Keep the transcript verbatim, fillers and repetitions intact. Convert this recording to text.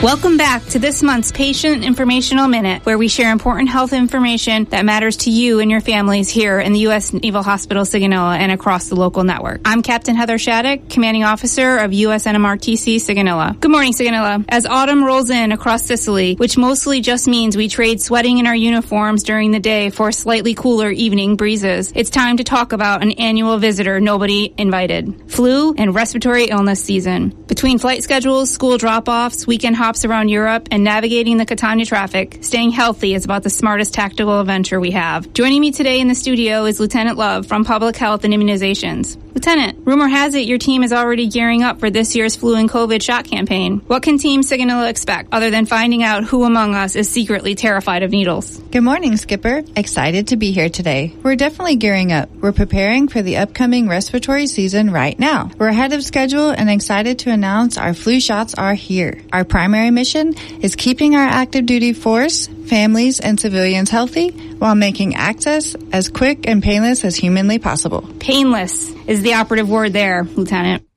Welcome back to this month's Patient Informational Minute, where we share important health information that matters to you and your families here in the U S Naval Hospital Sigonella and across the local network. I'm Captain Heather Shattuck, Commanding Officer of U S N M R T C Sigonella. Good morning, Sigonella. As autumn rolls in across Sicily, which mostly just means we trade sweating in our uniforms during the day for slightly cooler evening breezes, it's time to talk about an annual visitor nobody invited: flu and respiratory illness season. Between flight schedules, school drop-offs, weekend hops around Europe, and navigating the Catania traffic, staying healthy is about the smartest tactical adventure we have. Joining me today in the studio is Lieutenant Love from Public Health and Immunizations. Lieutenant, rumor has it your team is already gearing up for this year's flu and COVID shot campaign. What can Team Sigonella expect other than finding out who among us is secretly terrified of needles? Good morning, Skipper. Excited to be here today. We're definitely gearing up. We're preparing for the upcoming respiratory season right now. We're ahead of schedule and excited to announce our flu shots are here. Our primary mission is keeping our active duty force, families, and civilians healthy while making access as quick and painless as humanly possible. Painless is the operative word there, Lieutenant.